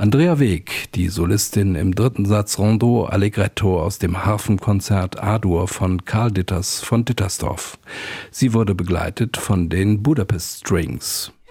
Andrea Weg, die Solistin im dritten Satz Rondeau Allegretto aus dem Harfenkonzert A-Dur von Karl Ditters von Dittersdorf. Sie wurde begleitet von den Budapest Strings.